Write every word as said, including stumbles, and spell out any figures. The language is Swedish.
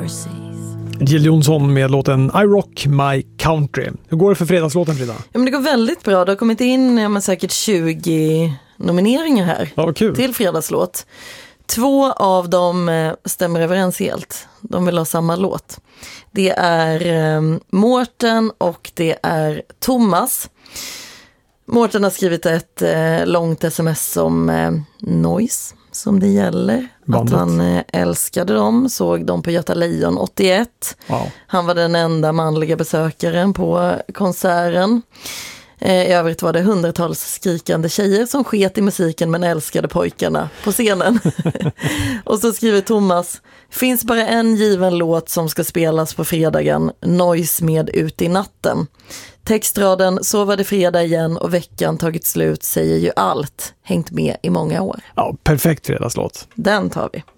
overseas. Jill Johnson med låten I Rock My Country. Hur går det för fredagslåten, Frida? Ja, men det går väldigt bra. Det har kommit in ja, men säkert tjugo nomineringar här Ja, kul. till fredagslåt. Två av dem eh, stämmer överens helt. De vill ha samma låt. Det är eh, Mårten och det är Thomas. Mårten har skrivit ett eh, långt sms om eh, Noise som det gäller. Bandet. Att han eh, älskade dem, såg dem på Göta Lejon åttioett. Wow. Han var den enda manliga besökaren på konserten. I övrigt var det hundratals skrikande tjejer som sket i musiken men älskade pojkarna på scenen. Och så skriver Thomas: finns bara en given låt som ska spelas på fredagen, Noise med Ut i natten. Textraden, så var det fredag igen och veckan tagit slut, säger ju allt. Hängt med i många år. Ja, perfekt fredagslåt. Den tar vi.